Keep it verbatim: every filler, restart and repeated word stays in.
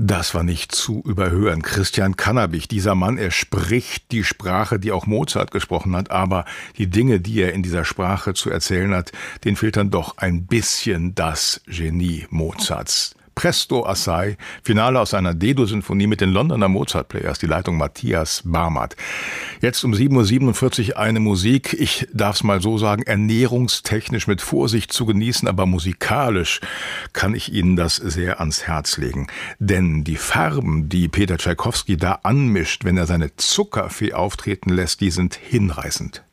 Das war nicht zu überhören. Christian Cannabich, dieser Mann, er spricht die Sprache, die auch Mozart gesprochen hat, aber die Dinge, die er in dieser Sprache zu erzählen hat, denen fehlt dann doch ein bisschen das Genie Mozarts. Presto Assai, Finale aus einer D-Dur-Sinfonie mit den Londoner Mozart-Players, die Leitung Matthias Barmert. Jetzt um sieben Uhr siebenundvierzig eine Musik, ich darf es mal so sagen, ernährungstechnisch mit Vorsicht zu genießen, aber musikalisch kann ich Ihnen das sehr ans Herz legen. Denn die Farben, die Peter Tschaikowski da anmischt, wenn er seine Zuckerfee auftreten lässt, die sind hinreißend.